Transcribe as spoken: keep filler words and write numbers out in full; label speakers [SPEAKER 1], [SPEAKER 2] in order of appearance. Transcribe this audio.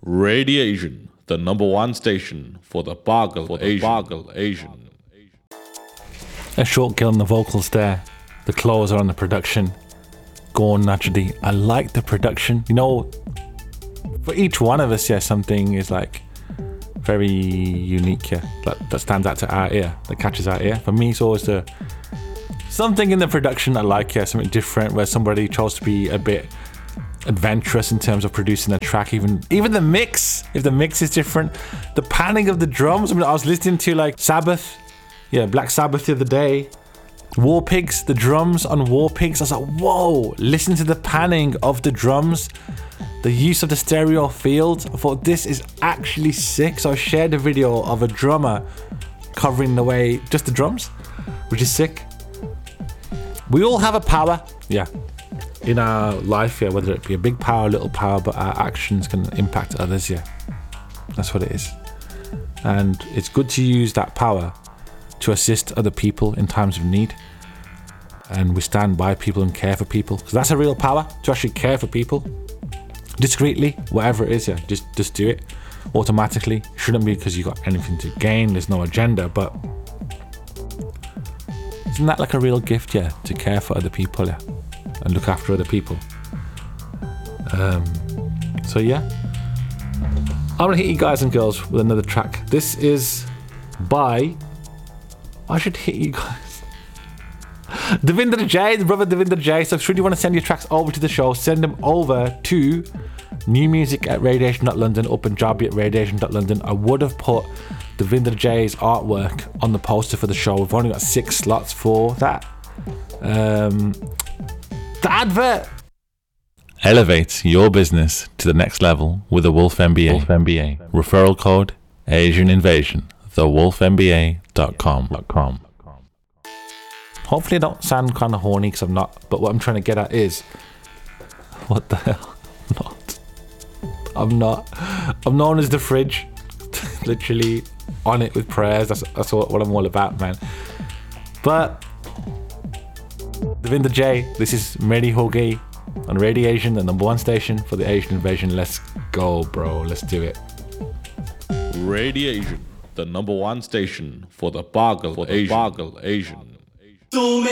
[SPEAKER 1] Radiation, the number one station for the Bargle for the Asian. Bargle Asian.
[SPEAKER 2] A short kill on the vocals there. The closer on the production. Going naturally. I like the production. You know, for each one of us, yeah, something is like very unique, yeah, that, that stands out to our ear, that catches our ear. For me, it's always the something in the production I like, yeah, something different, where somebody chose to be a bit adventurous in terms of producing a track. Even even the mix, if the mix is different, the panning of the drums. I mean, I was listening to like Sabbath, yeah, Black Sabbath the other day. War Pigs, the drums on War Pigs. I was like, whoa! Listen to the panning of the drums, the use of the stereo field. I thought this is actually sick. So I shared a video of a drummer covering the way just the drums, which is sick. We all have a power, yeah, in our life, yeah, whether it be a big power, little power, but our actions can impact others, yeah. That's what it is. And it's good to use that power to assist other people in times of need. And we stand by people and care for people. Because that's a real power, to actually care for people. Discreetly, whatever it is, yeah, just, just do it. Automatically. Shouldn't be because you got anything to gain, there's no agenda, but isn't that like a real gift, yeah, to care for other people, yeah, and look after other people? Um, so yeah, I'm gonna hit you guys and girls with another track. This is by, I should hit you guys, Davinder J, the brother Davinder J. So should you want to send your tracks over to the show, send them over to new music at radiation dot london or Punjabi at radiation dot london. I would have put Davinder J's artwork on the poster for the show. We've only got six slots for that. Um, the advert. Elevate your business to the next level with the Wolf M B A. Wolf M B A. Referral code Asian Invasion. the wolf m b a dot com. Hopefully I don't sound kind of horny because I'm not, but what I'm trying to get at is, what the hell? I'm not. I'm not. I'm known as the fridge. Literally on it with prayers. That's, that's what, what I'm all about, man. But Davinder J, this is Meri Hogi on Radiation, the number one station for the Asian Invasion. Let's go, bro. Let's do it.
[SPEAKER 1] Radiation, the number one station for the Bargle for the Asian. Bargle Asian.